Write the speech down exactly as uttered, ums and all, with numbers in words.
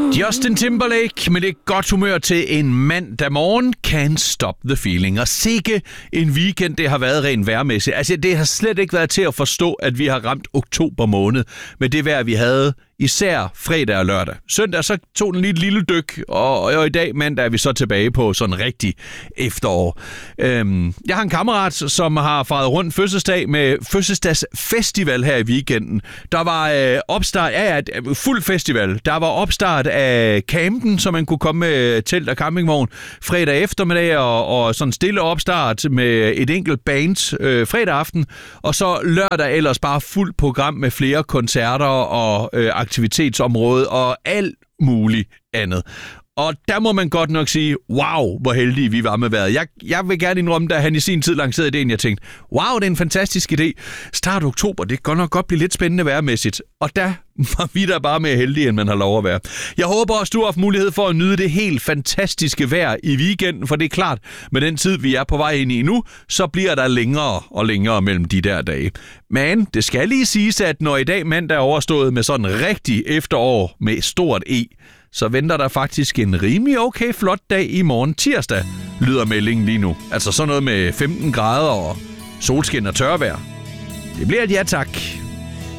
Justin Timberlake med det godt humør til en mandag morgen. Can't stop the feeling. Og sikke en weekend, det har været rent vejrmæssigt. Altså, det har slet ikke været til at forstå, at vi har ramt oktober måned med det vejr, vi havde især fredag og lørdag. Søndag så tog den lige et lille dyk, og, og i dag mandag er vi så tilbage på sådan rigtig efterår. Øhm, jeg har en kammerat, som har faret rundt fødselsdag med fødselsdagsfestival her i weekenden. Der var øh, opstart af ja, ja, fuld festival. Der var opstart af campen, så man kunne komme med telt og campingvogn fredag eftermiddag, og, og sådan stille opstart med et enkelt band øh, fredag aften, og så lørdag ellers bare fuldt program med flere koncerter og øh, aktivitetsområde og alt muligt andet. Og der må man godt nok sige, wow, hvor heldige vi var med vejret. Jeg, jeg vil gerne indrømme, da han i sin tid lancerede ideen, jeg tænkte, wow, det er en fantastisk idé. Start oktober, det kan nok godt blive lidt spændende vejrmæssigt. Og der var vi da bare mere heldige, end man har lov at være. Jeg håber også, du har haft mulighed for at nyde det helt fantastiske vejr i weekenden, for det er klart, med den tid, vi er på vej ind i nu, så bliver der længere og længere mellem de der dage. Men det skal lige siges, at når i dag mandag er overstået med sådan rigtig efterår med stort E, så venter der faktisk en rimelig okay flot dag i morgen tirsdag, lyder meldingen lige nu. Altså sådan noget med femten grader og solskin og tørvejr. Det bliver et ja tak.